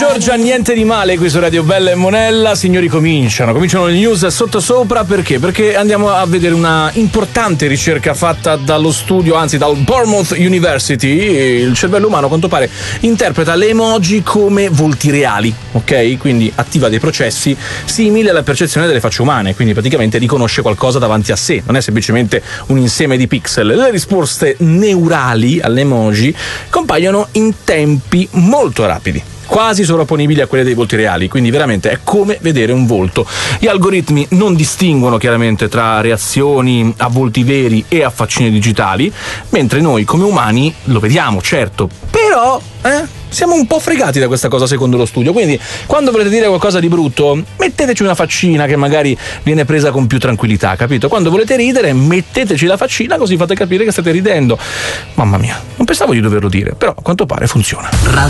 Giorgia, niente di male qui su Radio Bella e Monella. Signori, cominciano le news sottosopra. Perché? Perché andiamo a vedere una importante ricerca fatta dallo studio, anzi dal Bournemouth University. Il cervello umano, a quanto pare, interpreta le emoji come volti reali, ok? Quindi attiva dei processi simili alla percezione delle facce umane, quindi praticamente riconosce qualcosa davanti a sé, non è semplicemente un insieme di pixel. Le risposte neurali alle emoji compaiono in tempi molto rapidi, quasi sovrapponibili a quelle dei volti reali, quindi veramente è come vedere un volto. Gli algoritmi non distinguono chiaramente tra reazioni a volti veri e a faccine digitali, mentre noi come umani lo vediamo, certo, però siamo un po' fregati da questa cosa secondo lo studio, quindi quando volete dire qualcosa di brutto metteteci una faccina che magari viene presa con più tranquillità, capito? Quando volete ridere metteteci la faccina, così fate capire che state ridendo. Mamma mia, non pensavo di doverlo dire, però a quanto pare funziona.